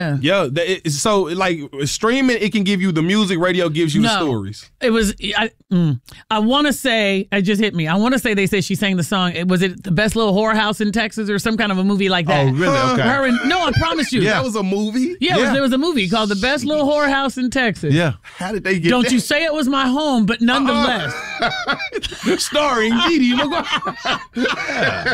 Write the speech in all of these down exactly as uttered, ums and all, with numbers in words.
Yeah. Yeah. That it, so, like, streaming, it can give you the music. Radio gives you no, the stories. It was, I, mm, I want to say, it just hit me. I want to say they said she sang the song. It, was it The Best Little Whorehouse in Texas or some kind of a movie like that? Oh, really? Okay. Her and, no, I promise you. Yeah. That was a movie? Yeah, yeah. It was, there was a movie called The Best Little Whorehouse in Texas. Yeah. How did they get Don't that? you say it was my home, but nonetheless. Uh-uh. Starring Dee Dee McGuire.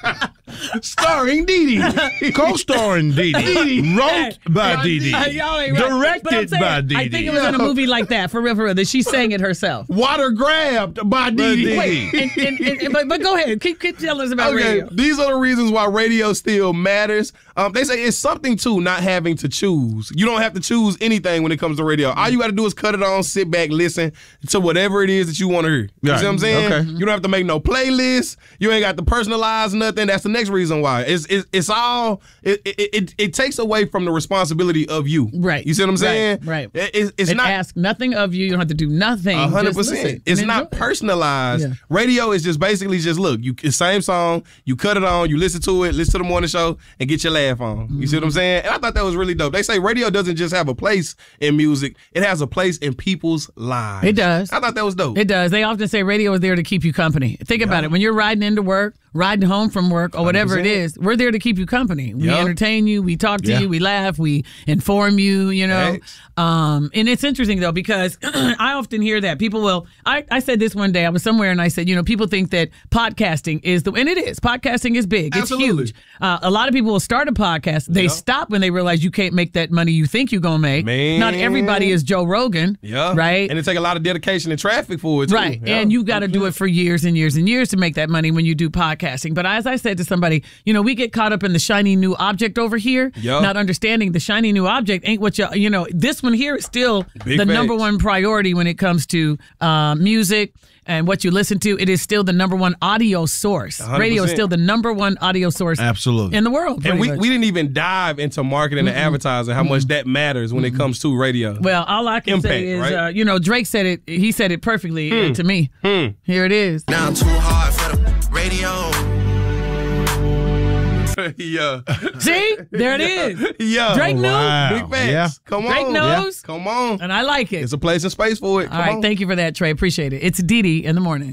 Starring Dee Dee. Co-starring Dee Dee. Wrote by Dee Dee. Uh, y'all ain't right. Directed saying, by Dee Dee. I think it was in a movie like that, for real, for real, that she sang it herself. Water grabbed by Dee Dee. Wait, and, and, and, but, but go ahead. Keep, keep telling us about okay, radio. These are the reasons why radio still matters. Um, they say it's something, too, not having to choose. You don't have to choose anything when it comes to radio. All you got to do is cut it on, sit back, listen to whatever it is that you want to hear. You right. see what I'm saying? Okay. You don't have to make no playlist. You ain't got to personalize nothing. That's the next reason why. It's it's, it's all, it, it it it takes away from the responsibility of you. Right. You see what I'm saying? Right. right. It, it, it's it not. Ask nothing of you. You don't have to do nothing. one hundred percent. It's not personalized. Yeah. Radio is just basically just, look, you it's same song, you cut it on, you listen to it, listen to the morning show, and get your laugh on. Mm-hmm. You see what I'm saying? And I thought that was really dope. They say radio doesn't just have a place in music, it has a place in people's lives. It does. I thought that was dope. It does. They often say radio is there to keep you company. Think yeah. about it. When you're riding into work, riding home from work, or whatever one hundred percent. It is, we're there to keep you company. We yep. entertain you, we talk to yeah. you, we laugh, we inform you, you know. Um, and it's interesting, though, because I often hear that. People will, I, I said this one day, I was somewhere and I said, you know, people think that podcasting is the, and it is. Podcasting is big. Absolutely. It's huge. Uh, a lot of people will start a podcast. They yep. stop when they realize you can't make that money you think you're going to make. Man. Not everybody is Joe Rogan. Yeah. Right? And it take a lot of dedication and traffic for it, too. Right. Yeah. And you've got to do it for years and years and years to make that money when you do podcasting. But as I said to somebody, you know, we get caught up in the shiny new object over here, yep. not understanding the shiny new object ain't what you, you know, this one here is still Big the facts. number one priority when it comes to uh, music and what you listen to. It is still the number one audio source. one hundred percent. Radio is still the number one audio source Absolutely. in the world. And we, we didn't even dive into marketing mm-hmm. and advertising, how mm-hmm. much that matters when mm-hmm. it comes to radio. Well, all I can Impact, say is, right? uh, you know, Drake said it. He said it perfectly hmm. to me. Hmm. Here it is. Now too hard for the radio. yeah. See? There it is. Yeah. Drake knew. Wow. Big facts. Yeah. Come on. Drake knows. Yeah. Come on. And I like it. It's a place and space for it. Come All right. on. Thank you for that, Trey. Appreciate it. It's Dee Dee in the morning.